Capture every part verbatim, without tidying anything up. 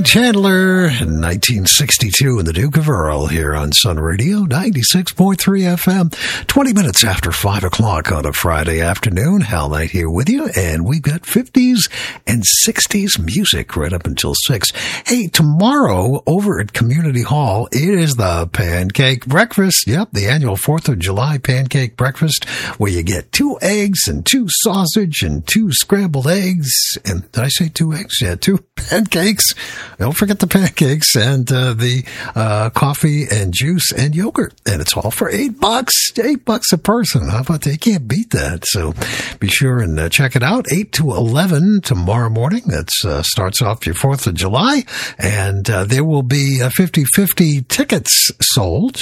Chandler in nineteen sixty-two in the Duke of Earl here on Sun Radio, ninety-six point three F M. twenty minutes after five o'clock on a Friday afternoon. Hal Knight here with you, and we've got fifties and sixties music right up until six. Hey, tomorrow over at Community Hall, it is the Pancake Breakfast. Yep, the annual fourth of July Pancake Breakfast, where you get two eggs and two sausage and two scrambled eggs. And did I say two eggs? Yeah, two pancakes. Don't forget the pancakes and uh, the uh, coffee and juice and yogurt. And it's all for eight bucks, eight bucks a person. How about that? You can't beat that. So be sure and uh, check it out. eight to eleven tomorrow morning. That uh, starts off your fourth of July. And uh, there will be uh, fifty-fifty tickets sold.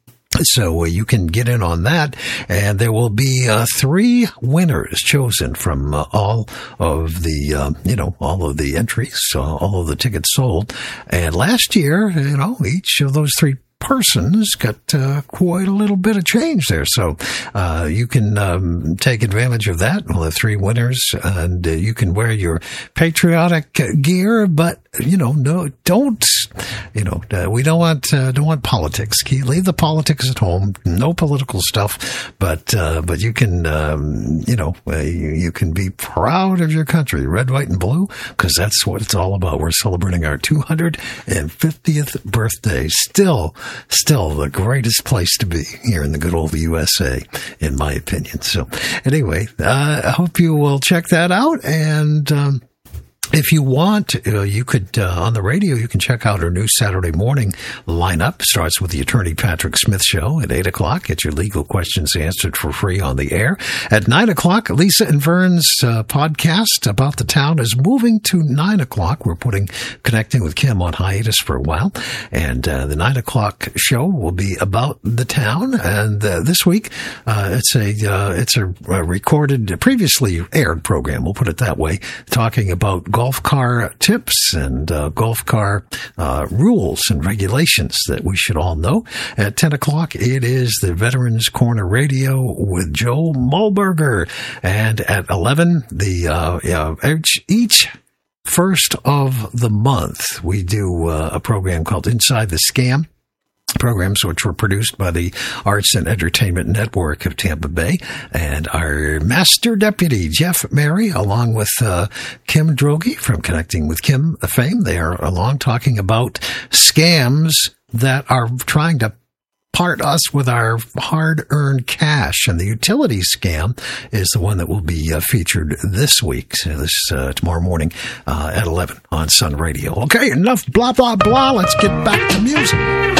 So uh, you can get in on that, and there will be uh, three winners chosen from uh, all of the, uh, you know, all of the entries, uh, all of the tickets sold. And last year, you know, each of those three persons got uh, quite a little bit of change there. So uh, you can um, take advantage of that. We'll have three winners, and uh, you can wear your patriotic gear, but, you know, no, don't, you know, uh, we don't want, uh, don't want politics. Leave the politics at home. No political stuff, but, uh, but you can, um, you know, uh, you, you can be proud of your country, red, white, and blue, because that's what it's all about. We're celebrating our two hundred fiftieth birthday. Still, Still the greatest place to be here in the good old U S A, in my opinion. So anyway, uh, I hope you will check that out. And, um, if you want, uh, you could, uh, on the radio, you can check out our new Saturday morning lineup. Starts with the Attorney Patrick Smith Show at eight o'clock. Get your legal questions answered for free on the air. At nine o'clock, Lisa and Vern's uh, podcast about the town is moving to nine o'clock. We're putting Connecting with Kim on hiatus for a while. And uh, the nine o'clock show will be about the town. And uh, this week, uh, it's a uh, it's a, a recorded, previously aired program, we'll put it that way, talking about golf car tips and uh, golf car uh, rules and regulations that we should all know. At ten o'clock, it is the Veterans Corner Radio with Joe Mulberger. And at eleven, the uh, uh, each, each first of the month, we do uh, a program called Inside the Scam. Programs which were produced by the Arts and Entertainment Network of Tampa Bay, and our Master Deputy Jeff Mary, along with uh, Kim Droege from Connecting with Kim fame, they are along talking about scams that are trying to part us with our hard-earned cash. And the utility scam is the one that will be uh, featured this week, so this uh, tomorrow morning uh, at eleven on Sun Radio. Okay, enough blah, blah, blah. Let's get back to music.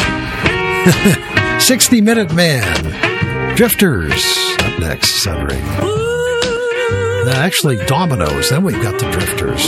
sixty minute Man. Drifters. Up next, Sun Radio. Uh, actually, Dominoes. Then we've got the Drifters.